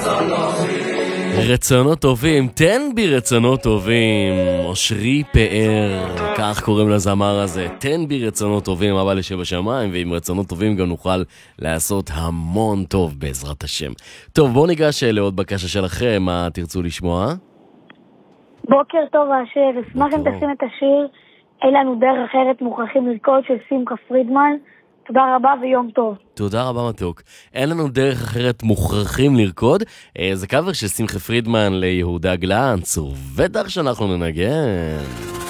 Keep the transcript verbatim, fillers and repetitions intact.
רצונות טובים, תן בי רצונות טובים, אושרי פאר, כך קוראים לזמר הזה, תן בי רצונות טובים, אבא לשב השמיים, ועם רצונות טובים גם נוכל לעשות המון טוב בעזרת השם. טוב, בואו ניגש לעוד בקשה שלכם, מה תרצו לשמוע? בוקר טוב אשר, אשמח אם תשים את השיר אין לנו דרך אחרת מוכרחים לרקוד של שמחה פרידמן. תודה רבה ויום טוב. תודה רבה מתוק. אין לנו דרך אחרת מוכרחים לרקוד. זה קאבר של שמחה פרידמן ליהודה גלנץ, ובטח שאנחנו ננגן.